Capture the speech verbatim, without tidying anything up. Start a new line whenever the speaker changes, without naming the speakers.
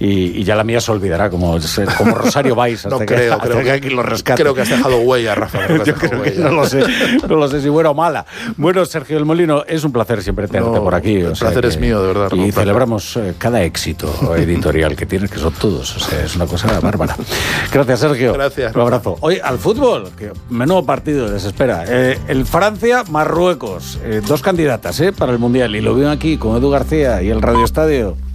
y, y ya la mía se olvidará, como, como Rosario Valls.
No creo,
que,
creo,
que, que lo rescate.
Creo que has dejado huella, Rafa. Que
Yo creo
huella.
que no lo sé, no lo sé si buena o mala. Bueno, Sergio del Molino, es un placer siempre tenerte
No,
por aquí.
el
o sea
placer
que,
es mío, de verdad.
Y celebramos eh, cada éxito editorial que tienes, que son todos. O sea, es una cosa bárbara. Gracias, Sergio.
Gracias.
Un abrazo. Hoy al fútbol, que menudo partido, desespera. Eh, el Francia-Marruecos, eh, dos candidatas eh, para el Mundial. Y lo veo aquí con Edu García y el Radio Estadio.